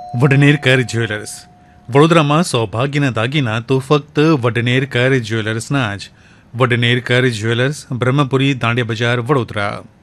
વડનેર કર જ્વેલર્સ. વડોદરામાં સૌભાગ્યના દાગીના તો ફક્ત વડનેર કર જ્વેલર્સના જ. વડનેર કર જ્વેલર્સ, બ્રહ્મપુરી, દાંડિયા બજાર, વડોદરા.